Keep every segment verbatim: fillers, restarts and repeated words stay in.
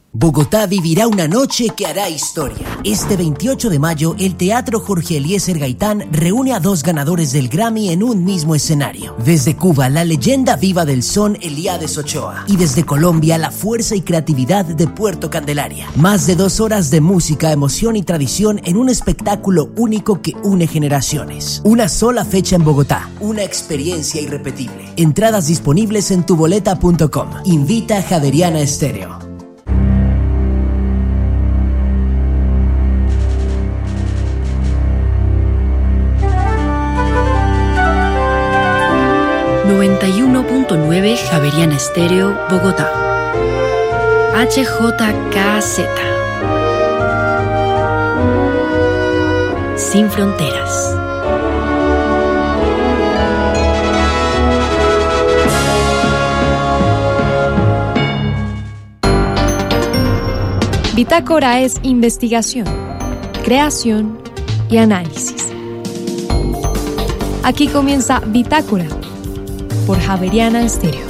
Bogotá vivirá una noche que hará historia. Este veintiocho de mayo, el Teatro Jorge Eliezer Gaitán reúne a dos ganadores del Grammy en un mismo escenario. Desde Cuba, la leyenda viva del son Elías Ochoa. Y desde Colombia, la fuerza y creatividad de Puerto Candelaria. Más de dos horas de música, emoción y tradición en un espectáculo único que une generaciones. Una sola fecha en Bogotá. Una experiencia irrepetible. Entradas disponibles en tuboleta punto com. Invita Javeriana Estéreo. noventa y uno punto nueve Javeriana Estéreo, Bogotá. H J K Z. Sin fronteras. Bitácora es investigación, creación y análisis. Aquí comienza Bitácora por Javeriana Estéreo.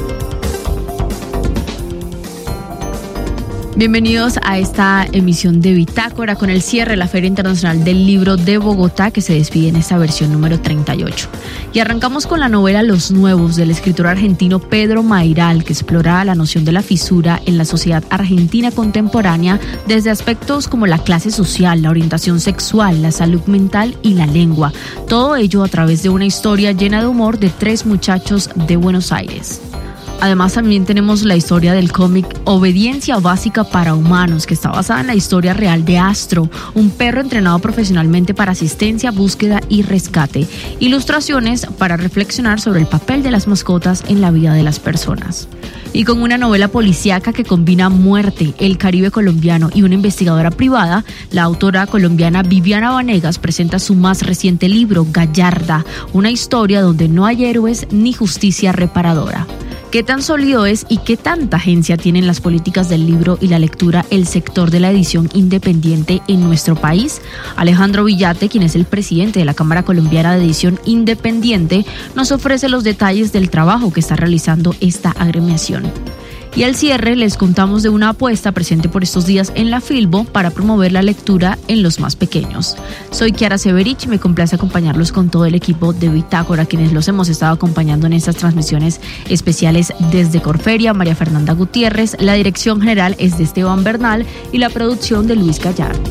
Bienvenidos a esta emisión de Bitácora con el cierre de la Feria Internacional del Libro de Bogotá, que se despide en esta versión número treinta y ocho. Y arrancamos con la novela Los Nuevos del escritor argentino Pedro Mayral, que explora la noción de la fisura en la sociedad argentina contemporánea desde aspectos como la clase social, la orientación sexual, la salud mental y la lengua. Todo ello a través de una historia llena de humor de tres muchachos de Buenos Aires. Además, también tenemos la historia del cómic Obediencia Básica para Humanos, que está basada en la historia real de Astro, un perro entrenado profesionalmente para asistencia, búsqueda y rescate. Ilustraciones para reflexionar sobre el papel de las mascotas en la vida de las personas. Y con una novela policíaca que combina muerte, el Caribe colombiano y una investigadora privada, la autora colombiana Viviana Vanegas presenta su más reciente libro, Gallarda, una historia donde no hay héroes ni justicia reparadora. ¿Qué tan sólido es y qué tanta agencia tienen las políticas del libro y la lectura el sector de la edición independiente en nuestro país? Alejandro Villate, quien es el presidente de la Cámara Colombiana de Edición Independiente, nos ofrece los detalles del trabajo que está realizando esta agremiación. Y al cierre les contamos de una apuesta presente por estos días en la Filbo para promover la lectura en los más pequeños. Soy Kiara Severich y me complace acompañarlos con todo el equipo de Bitácora, quienes los hemos estado acompañando en estas transmisiones especiales desde Corferia. María Fernanda Gutiérrez, la dirección general es de Esteban Bernal y la producción de Luis Gallardo.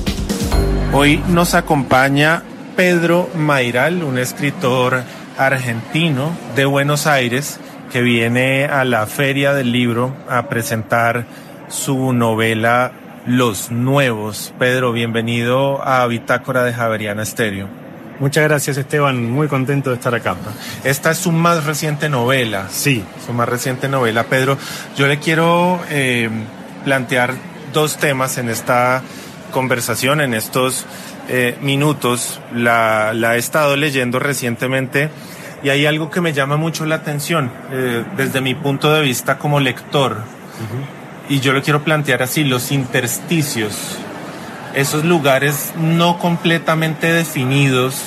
Hoy nos acompaña Pedro Mayral, un escritor argentino de Buenos Aires, que viene a la Feria del Libro a presentar su novela Los Nuevos. Pedro, bienvenido a Bitácora de Javeriana Estéreo. Muchas gracias, Esteban, muy contento de estar acá. Esta es su más reciente novela. Sí. Su más reciente novela. Pedro, yo le quiero eh, plantear dos temas en esta conversación, en estos eh, minutos. La, la he estado leyendo recientemente. Y hay algo que me llama mucho la atención eh, desde mi punto de vista como lector. Uh-huh. Y yo lo quiero plantear así, los intersticios, esos lugares no completamente definidos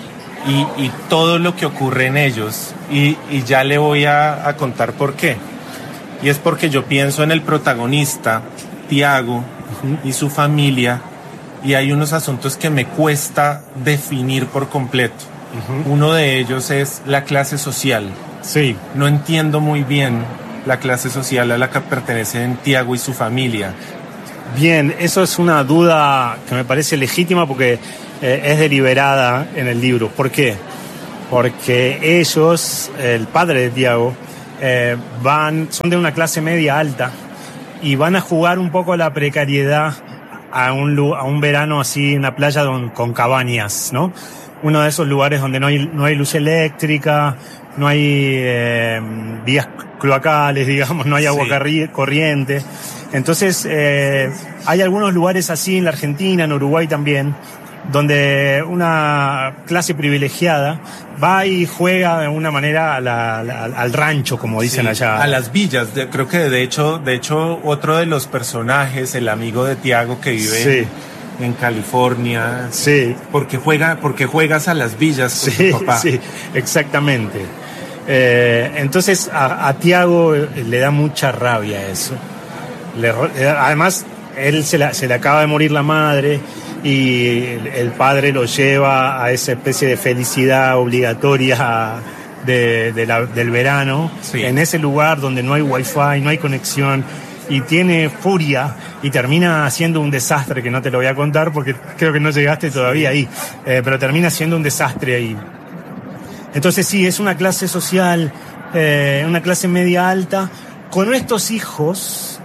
y, y todo lo que ocurre en ellos. Y, y ya le voy a, a contar por qué. Y es porque yo pienso en el protagonista, Tiago, uh-huh, y su familia, y hay unos asuntos que me cuesta definir por completo. Uh-huh. Uno de ellos es la clase social. Sí. No entiendo muy bien la clase social a la que pertenecen Tiago y su familia. Bien, eso es una duda que me parece legítima porque eh, es deliberada en el libro. ¿Por qué? Porque ellos, el padre de Tiago, eh, van, son de una clase media alta y van a jugar un poco a la precariedad a un, a un verano así en la playa don, con cabañas, ¿no? Uno de esos lugares donde no hay, no hay luz eléctrica, no hay eh, vías cloacales, digamos, no hay agua sí. corriente. Entonces, eh, hay algunos lugares así en la Argentina, en Uruguay también, donde una clase privilegiada va y juega de una manera a la, a la, al rancho, como dicen sí, allá. A las villas. De, creo que de hecho, de hecho, otro de los personajes, el amigo de Tiago que vive... Sí. En California. Sí. Porque juega, porque juegas a las villas con sí, tu papá. Sí, exactamente. Eh, entonces a, a Tiago le da mucha rabia eso. Le, además, él se, la, se le acaba de morir la madre y el, el padre lo lleva a esa especie de felicidad obligatoria de, de la, del verano, sí. En ese lugar donde no hay wifi, no hay conexión, y tiene furia y termina haciendo un desastre que no te lo voy a contar porque creo que no llegaste todavía ahí, eh, pero termina siendo un desastre ahí. Entonces sí, es una clase social, eh, una clase media alta, con estos hijos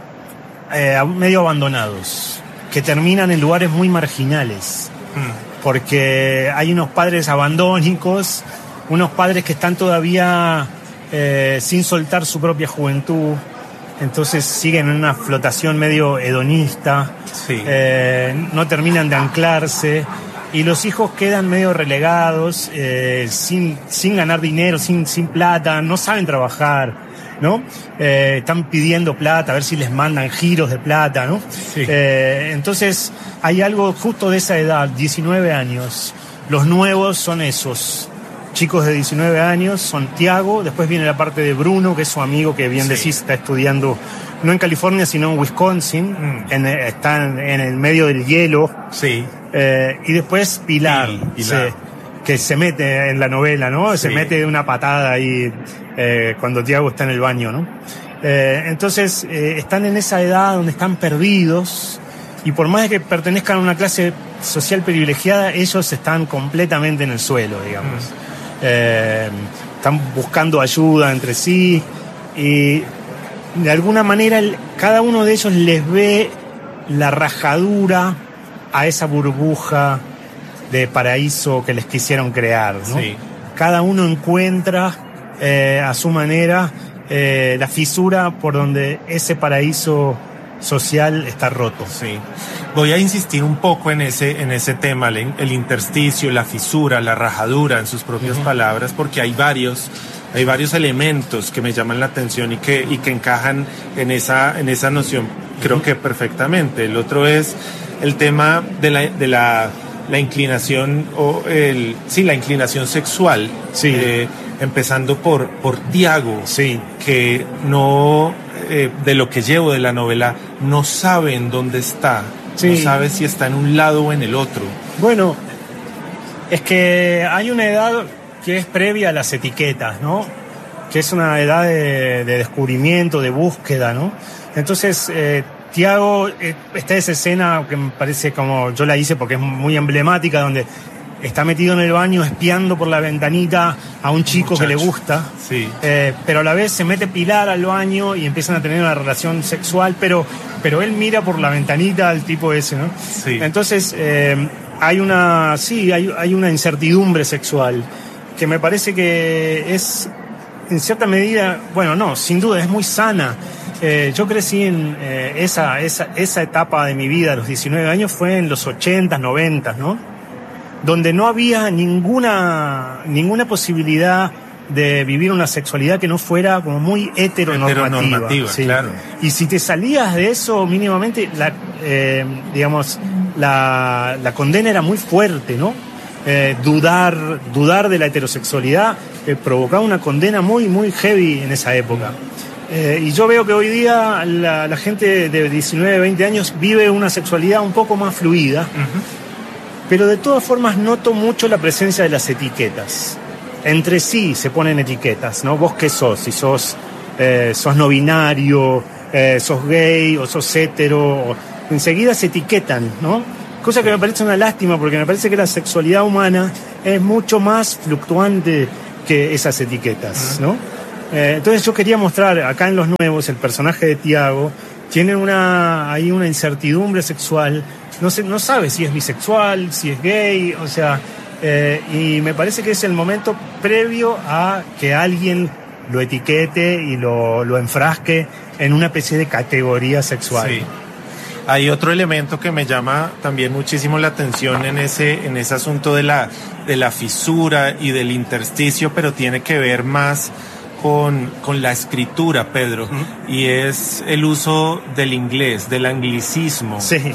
eh, medio abandonados, que terminan en lugares muy marginales, mm. porque hay unos padres abandónicos, unos padres que están todavía eh, sin soltar su propia juventud, entonces siguen en una flotación medio hedonista, sí. eh, no terminan de anclarse, y los hijos quedan medio relegados, eh, sin, sin ganar dinero, sin, sin plata, no saben trabajar, ¿no? Eh, están pidiendo plata, a ver si les mandan giros de plata, ¿no? Sí. Eh, entonces hay algo justo de esa edad, diecinueve años. Los nuevos son esos chicos de diecinueve años, son Tiago, después viene la parte de Bruno, que es su amigo que bien sí. decís está estudiando, no en California, sino en Wisconsin, mm. en, está en, en el medio del hielo. Sí. Eh, y después Pilar, sí, Pilar. Se, que se mete en la novela, ¿no? Sí. Se mete de una patada ahí eh, cuando Tiago está en el baño, ¿no? Eh, entonces eh, están en esa edad donde están perdidos, y por más de que pertenezcan a una clase social privilegiada, ellos están completamente en el suelo, digamos. Mm. Eh, están buscando ayuda entre sí, y de alguna manera el, cada uno de ellos les ve la rajadura a esa burbuja de paraíso que les quisieron crear, ¿no? Sí. Cada uno encuentra eh, a su manera eh, la fisura por donde ese paraíso social está roto. Sí. Voy a insistir un poco en ese, en ese tema, el, el intersticio, la fisura, la rajadura, en sus propias uh-huh. palabras, porque hay varios, hay varios elementos que me llaman la atención y que, y que encajan en esa, en esa noción, creo uh-huh. que perfectamente. El otro es el tema de la, de la, la inclinación, o el, sí, la inclinación sexual, sí. eh, empezando por, por Tiago, sí. que no, eh, de lo que llevo de la novela, no sabe en dónde está, sí. no sabe si está en un lado o en el otro. Bueno, es que hay una edad que es previa a las etiquetas, ¿no? Que es una edad de, de descubrimiento, de búsqueda, ¿no? Entonces, eh, Tiago, eh, está esa escena que me parece como, yo la hice porque es muy emblemática, donde está metido en el baño espiando por la ventanita a un chico Muchacho. que le gusta, sí. eh, pero a la vez se mete Pilar al baño y empiezan a tener una relación sexual, pero, pero él mira por la ventanita al tipo ese, ¿no? Sí. Entonces, eh, hay una, sí, hay, hay una incertidumbre sexual que me parece que es, en cierta medida, bueno, no, sin duda, es muy sana. Eh, yo crecí en eh, esa, esa, esa etapa de mi vida, a los diecinueve años, fue en los ochentas, noventas, ¿no? Donde no había ninguna, ninguna posibilidad de vivir una sexualidad que no fuera como muy heteronormativa. Heteronormativa, sí. Claro. Y si te salías de eso mínimamente, la, eh, digamos, la, la condena era muy fuerte, ¿no? Eh, dudar, dudar de la heterosexualidad eh, provocaba una condena muy, muy heavy en esa época. Eh, y yo veo que hoy día la, la gente de diecinueve, veinte años vive una sexualidad un poco más fluida, uh-huh. pero de todas formas noto mucho la presencia de las etiquetas. Entre sí se ponen etiquetas, ¿no? ¿Vos qué sos? Si sos, eh, sos no binario, eh, sos gay o sos hetero, o... enseguida se etiquetan, ¿no? Cosa que me parece una lástima, porque me parece que la sexualidad humana es mucho más fluctuante que esas etiquetas, uh-huh. ¿no? Eh, entonces yo quería mostrar acá en Los Nuevos, el personaje de Tiago tiene una, hay una incertidumbre sexual, no sé, no sabe si es bisexual, si es gay, o sea, eh, y me parece que es el momento previo a que alguien lo etiquete y lo, lo enfrasque en una especie de categoría sexual. Sí. Hay otro elemento que me llama también muchísimo la atención en ese, en ese asunto de la, de la fisura y del intersticio, pero tiene que ver más Con, con la escritura, Pedro, uh-huh. y es el uso del inglés, del anglicismo. Sí.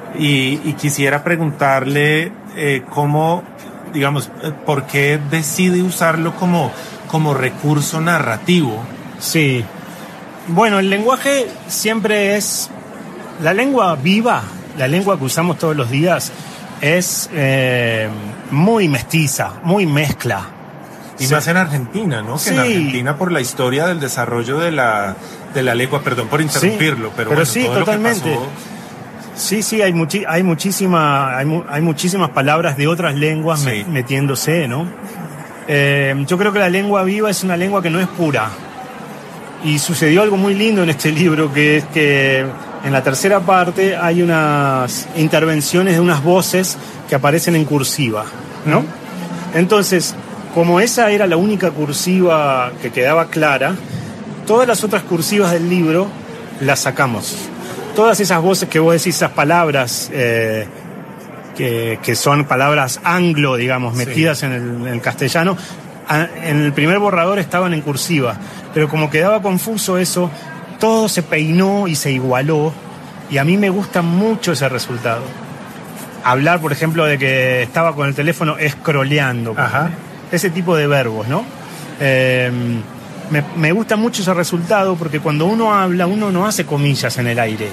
Y, y quisiera preguntarle eh, cómo, digamos, por qué decide usarlo como, como recurso narrativo. Sí. Bueno, el lenguaje siempre es... La lengua viva, la lengua que usamos todos los días, es eh, muy mestiza, muy mezcla. Y más en Argentina, ¿no? Que sí. en Argentina, por la historia del desarrollo de la, de la lengua, perdón por interrumpirlo, sí, pero, pero bueno, sí, todo totalmente. Lo que pasó... Sí, sí, hay, muchi- hay, muchísima, hay, mu- hay muchísimas palabras de otras lenguas Sí. me- metiéndose, ¿no? Eh, yo creo que la lengua viva es una lengua que no es pura. Y sucedió algo muy lindo en este libro, que es que en la tercera parte hay unas intervenciones de unas voces que aparecen en cursiva, ¿no? Entonces, como esa era la única cursiva que quedaba clara, todas las otras cursivas del libro las sacamos. Todas esas voces que vos decís, esas palabras eh, que, que son palabras anglo, digamos, metidas sí. en, el, en el castellano, a, en el primer borrador estaban en cursiva, pero como quedaba confuso eso, todo se peinó y se igualó, y a mí me gusta mucho ese resultado. Hablar, por ejemplo, de que estaba con el teléfono scrolleando, Ajá. ese tipo de verbos, ¿no? Eh, Me, me gusta mucho ese resultado porque cuando uno habla, uno no hace comillas en el aire.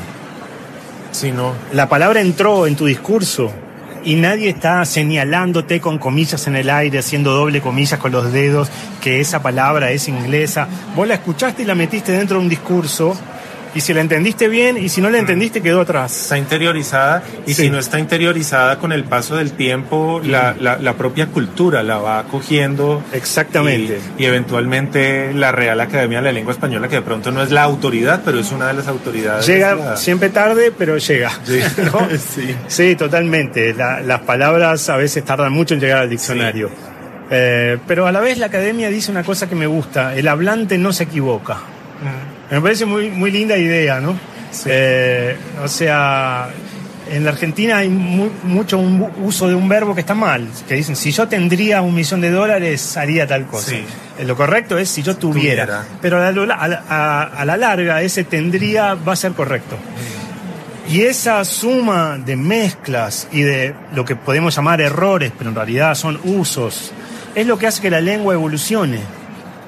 Sino... La palabra entró en tu discurso y nadie está señalándote con comillas en el aire, haciendo doble comillas con los dedos, que esa palabra es inglesa. Vos la escuchaste y la metiste dentro de un discurso, y si la entendiste bien, y si no la entendiste, quedó atrás. Está interiorizada, y sí. si no está interiorizada, con el paso del tiempo, sí. la, la, la propia cultura la va cogiendo. Exactamente. Y, y eventualmente la Real Academia de la Lengua Española, que de pronto no es la autoridad, pero es una de las autoridades. Llega la... siempre tarde, pero llega. Sí, ¿no? sí. sí totalmente. La, las palabras a veces tardan mucho en llegar al diccionario. Sí. Eh, pero a la vez la Academia dice una cosa que me gusta: el hablante no se equivoca. Uh-huh. Me parece muy, muy linda idea, ¿no? Sí. Eh, o sea, en la Argentina hay mu- mucho un uso de un verbo que está mal, que dicen, si yo tendría un millón de dólares, haría tal cosa. Sí. Eh, lo correcto es si yo tuviera. tuviera. Pero a la, a, a, a la larga, ese tendría va a ser correcto. Sí. Y esa suma de mezclas y de lo que podemos llamar errores, pero en realidad son usos, es lo que hace que la lengua evolucione.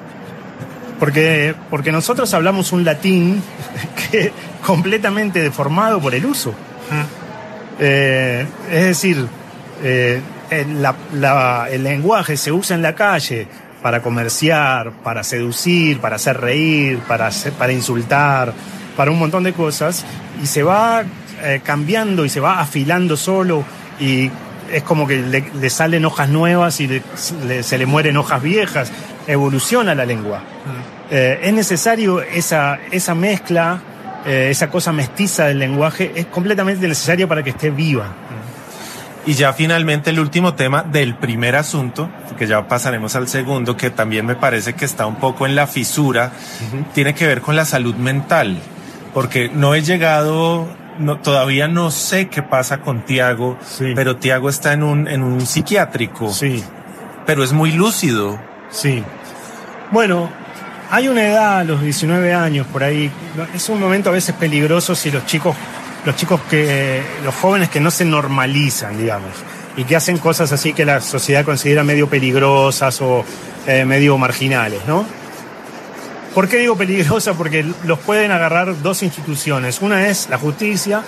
Porque, porque nosotros hablamos un latín que completamente deformado por el uso. Uh-huh. Eh, es decir, eh, la, la, el lenguaje se usa en la calle para comerciar, para seducir, para hacer reír, para, hacer, para insultar, para un montón de cosas, y se va eh, cambiando y se va afilando solo, y es como que le, le salen hojas nuevas y le, le, se le mueren hojas viejas. Evoluciona la lengua. Uh-huh. Eh, es necesario esa, esa mezcla, eh, esa cosa mestiza del lenguaje, es completamente necesaria para que esté viva. Uh-huh. Y ya finalmente el último tema del primer asunto, que ya pasaremos al segundo, que también me parece que está un poco en la fisura, uh-huh. tiene que ver con la salud mental, porque no he llegado... No, todavía no sé qué pasa con Tiago, sí. pero Tiago está en un, en un psiquiátrico, sí. pero es muy lúcido. Sí. Bueno, hay una edad, a los diecinueve años, por ahí, es un momento a veces peligroso si los chicos, los chicos que, los jóvenes que no se normalizan, digamos, y que hacen cosas así que la sociedad considera medio peligrosas o eh, medio marginales, ¿no? ¿Por qué digo peligrosa? Porque los pueden agarrar dos instituciones. Una es la justicia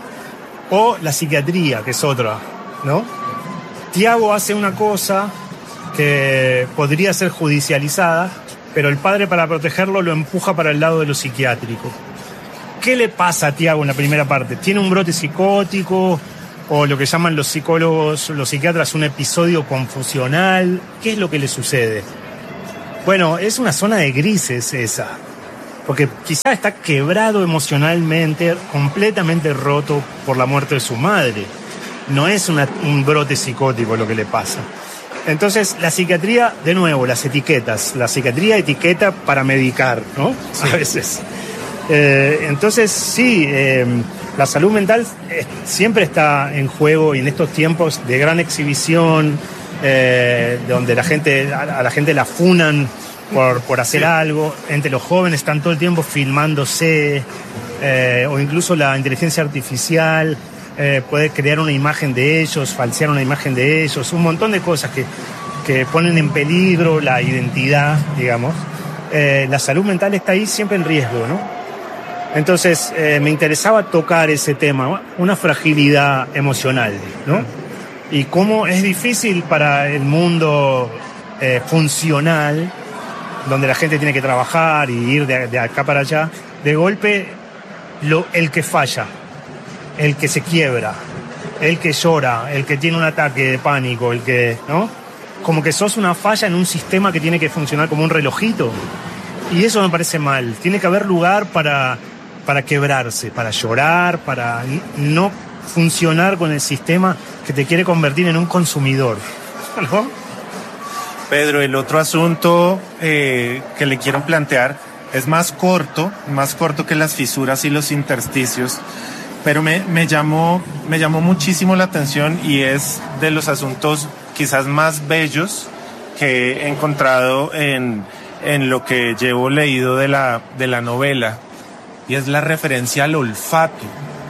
o la psiquiatría, que es otra, ¿no? Tiago hace una cosa que podría ser judicializada, pero el padre, para protegerlo, lo empuja para el lado de lo psiquiátrico. ¿Qué le pasa a Tiago en la primera parte? ¿Tiene un brote psicótico o lo que llaman los psicólogos, los psiquiatras, un episodio confusional? ¿Qué es lo que le sucede? Bueno, es una zona de grises esa, porque quizá está quebrado emocionalmente, completamente roto por la muerte de su madre. No es una, un brote psicótico lo que le pasa. Entonces, la psiquiatría, de nuevo, las etiquetas. La psiquiatría etiqueta para medicar, ¿no? Sí. A veces. Eh, entonces, sí, eh, la salud mental eh, siempre está en juego, y en estos tiempos de gran exhibición, eh, donde la gente, a, a la gente la funan por, por hacer sí. algo. Entre los jóvenes están todo el tiempo filmándose, eh, o incluso la inteligencia artificial eh, puede crear una imagen de ellos, falsear una imagen de ellos, un montón de cosas que, que ponen en peligro la identidad, digamos. eh, la salud mental está ahí siempre en riesgo, ¿no? Entonces eh, me interesaba tocar ese tema, una fragilidad emocional, ¿no? Y cómo es difícil para el mundo eh, funcional, donde la gente tiene que trabajar y ir de, de acá para allá, de golpe lo, el que falla, el que se quiebra, el que llora, el que tiene un ataque de pánico, el que, ¿no? Como que sos una falla en un sistema que tiene que funcionar como un relojito. Y eso me parece mal. Tiene que haber lugar para, para quebrarse, para llorar, para no funcionar con el sistema que te quiere convertir en un consumidor, ¿no? Pedro, el otro asunto eh, que le quiero plantear es más corto, más corto que las fisuras y los intersticios, pero me, me llamó, me llamó muchísimo la atención y es de los asuntos quizás más bellos que he encontrado en, en lo que llevo leído de la, de la novela, y es la referencia al olfato.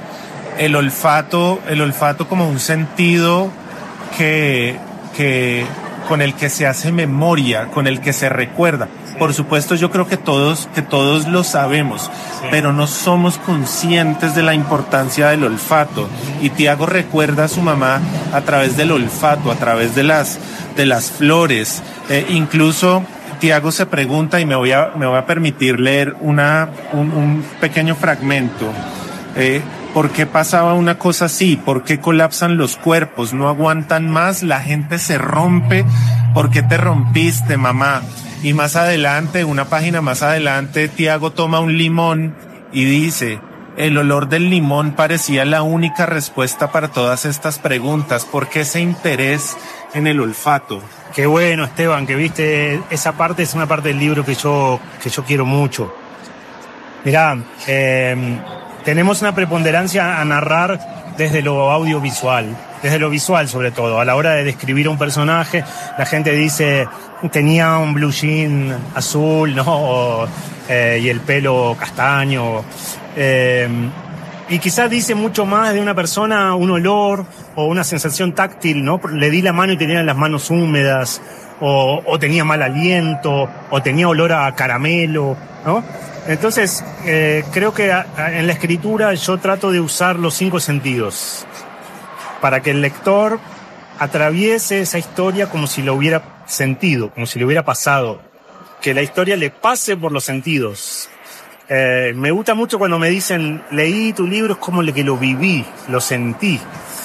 El olfato, el olfato como un sentido que, que, con el que se hace memoria, con el que se recuerda. Por supuesto, yo creo que todos, que todos lo sabemos, sí, pero no somos conscientes de la importancia del olfato. Y Tiago recuerda a su mamá a través del olfato, a través de las, de las flores. Eh, incluso Tiago se pregunta, y me voy a, me voy a permitir leer una, un, un pequeño fragmento. Eh, ¿Por qué pasaba una cosa así? ¿Por qué colapsan los cuerpos? ¿No aguantan más? La gente se rompe. ¿Por qué te rompiste, mamá? Y más adelante, una página más adelante, Tiago toma un limón y dice: el olor del limón parecía la única respuesta para todas estas preguntas. ¿Por qué ese interés en el olfato? Qué bueno, Esteban, que viste, esa parte es una parte del libro que yo, que yo quiero mucho. Mirá, eh, tenemos una preponderancia a narrar desde lo audiovisual, desde lo visual sobre todo. A la hora de describir a un personaje, la gente dice, tenía un blue jean azul, ¿no? O, eh, y el pelo castaño. Eh, y quizás dice mucho más de una persona, un olor o una sensación táctil, ¿no? Le di la mano y tenía las manos húmedas, o, o tenía mal aliento, o tenía olor a caramelo, ¿no? Entonces, eh, creo que a, a, en la escritura yo trato de usar los cinco sentidos para que el lector atraviese esa historia como si lo hubiera sentido, como si le hubiera pasado, que la historia le pase por los sentidos. Eh, me gusta mucho cuando me dicen, leí tu libro, es como que lo viví, lo sentí.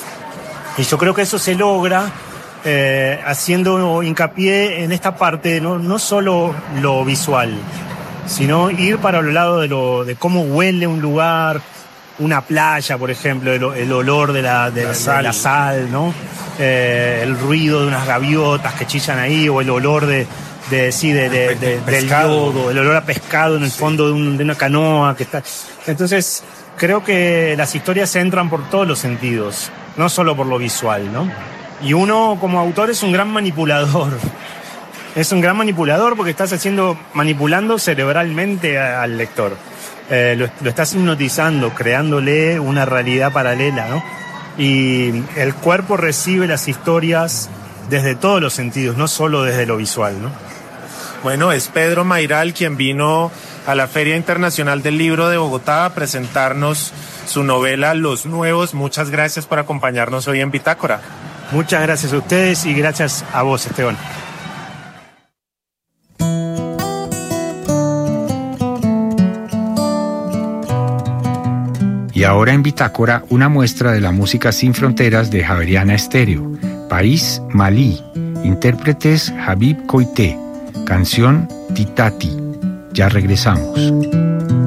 Y yo creo que eso se logra eh, haciendo hincapié en esta parte, no, no solo lo visual, sino ir para el lado de, lo, de cómo huele un lugar, una playa, por ejemplo, el, el olor de la, de, la, sal. de la sal, ¿no? Eh, el ruido de unas gaviotas que chillan ahí, o el olor de, de, sí, de, de, de, del yodo, el olor a pescado en el sí. fondo de, un, de una canoa que está. Entonces, creo que las historias entran por todos los sentidos, no solo por lo visual, ¿no? Y uno, como autor, es un gran manipulador. Es un gran manipulador porque estás haciendo, manipulando cerebralmente al lector. Eh, lo, lo estás hipnotizando, creándole una realidad paralela, ¿no? Y el cuerpo recibe las historias desde todos los sentidos, no solo desde lo visual, ¿no? Bueno, es Pedro Mayral quien vino a la Feria Internacional del Libro de Bogotá a presentarnos su novela Los Nuevos. Muchas gracias por acompañarnos hoy en Bitácora. Muchas gracias a ustedes y gracias a vos, Esteban. Y ahora en Bitácora, una muestra de la música sin fronteras de Javeriana Estéreo. País, Malí. Intérpretes, Habib Koité. Canción, Titati. Ya regresamos.